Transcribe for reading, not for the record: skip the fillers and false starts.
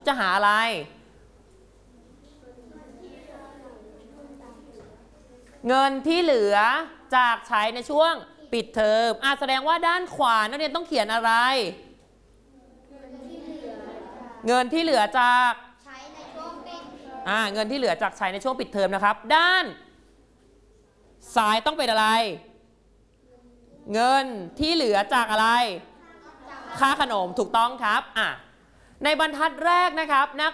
จะหาอะไรเงินที่เหลือจากใช้ในช่วงปิดเทอมแสดงว่าด้านขวานักเรียนต้องเขียนอะไรเงินที่เหลือจากใช้ในช่วงปิดเงินที่เหลือจากใช้ในช่วงปิดเทอมนะครับด้านซ้ายต้องเป็นอะไรเงินที่เหลือจากอะไรค่าขนมถูกต้องครับในบรรทัดแรกนะครับนัก